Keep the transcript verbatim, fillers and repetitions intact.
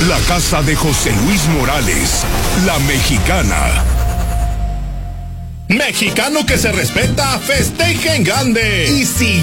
La casa de José Luis Morales, La Mexicana. Mexicano que se respeta, festeja en grande. Y si